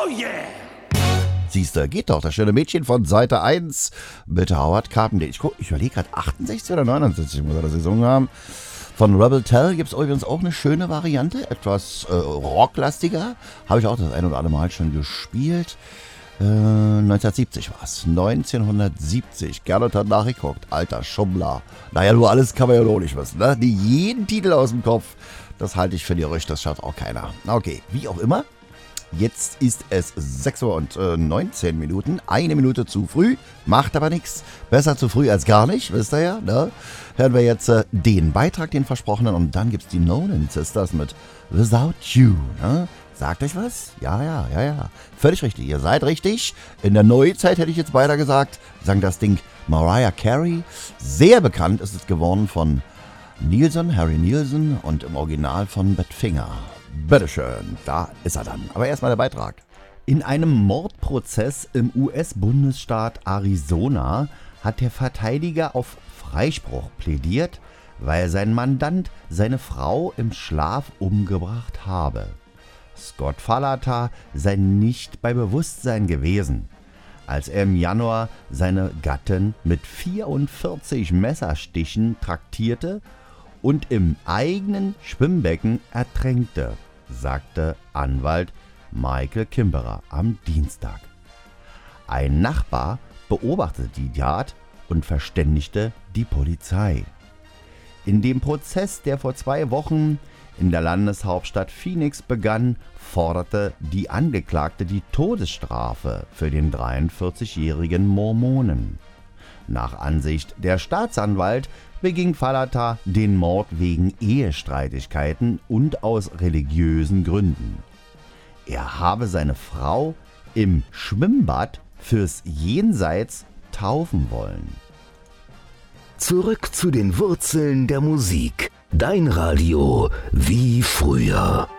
Siehst du, geht doch, das schöne Mädchen von Seite 1 mit Howard Carpendale. Ich überlege gerade, 68 oder 69 muss er das gesungen haben. Von Rebel Tell gibt es übrigens auch eine schöne Variante, etwas rocklastiger. Habe ich auch das ein oder andere Mal schon gespielt. 1970 war es. 1970. Gernot hat nachgeguckt. Alter Schummler. Naja, nur alles kann man ja noch nicht wissen, ne? Die jeden Titel aus dem Kopf. Das halte ich für die Gerücht, das schaut auch keiner. Okay, wie auch immer. Jetzt ist es 6 Uhr und 19 Minuten. Eine Minute zu früh. Macht aber nichts. Besser zu früh als gar nicht, wisst ihr ja, ne? Hören wir jetzt den Beitrag, den versprochenen. Und dann gibt's die Nolan Sisters mit Without You, ne? Sagt euch was? Ja. Völlig richtig. Ihr seid richtig. In der Neuzeit hätte ich jetzt beinahe gesagt, sang das Ding Mariah Carey. Sehr bekannt ist es geworden von Harry Nilsson und im Original von Badfinger. Bitteschön, da ist er dann. Aber erstmal der Beitrag. In einem Mordprozess im US-Bundesstaat Arizona hat der Verteidiger auf Freispruch plädiert, weil sein Mandant seine Frau im Schlaf umgebracht habe. Scott Fallata sei nicht bei Bewusstsein gewesen, als er im Januar seine Gattin mit 44 Messerstichen traktierte und im eigenen Schwimmbecken ertränkte, sagte Anwalt Michael Kimberer am Dienstag. Ein Nachbar beobachtete die Tat und verständigte die Polizei. In dem Prozess, der vor 2 Wochen in der Landeshauptstadt Phoenix begann, forderte die Angeklagte die Todesstrafe für den 43-jährigen Mormonen. Nach Ansicht der Staatsanwalt beging Fallata den Mord wegen Ehestreitigkeiten und aus religiösen Gründen. Er habe seine Frau im Schwimmbad fürs Jenseits taufen wollen. Zurück zu den Wurzeln der Musik. Dein Radio wie früher.